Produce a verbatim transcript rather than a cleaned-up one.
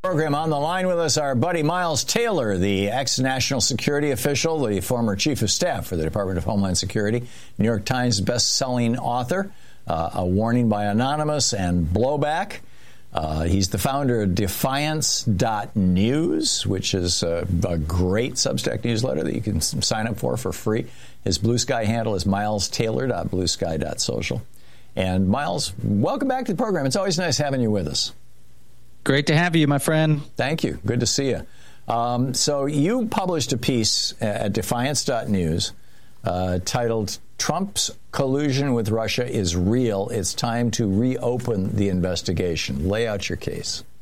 Program on the line with us, our buddy Miles Taylor, the ex-national security official, the former chief of staff for the Department of Homeland Security, New York Times best-selling author, uh, A Warning by Anonymous and Blowback. Uh, he's the founder of Defiance dot news, which is a, a great Substack newsletter that you can sign up for for free. His Blue Sky handle is miles taylor dot blue sky dot social. And Miles, welcome back to the program. It's always nice having you with us. Great to have you, my friend. Thank you. Good to see you. Um, so you published a piece at Defiance dot news uh, titled, Trump's collusion with Russia is real. It's time to reopen the investigation. Lay out your case.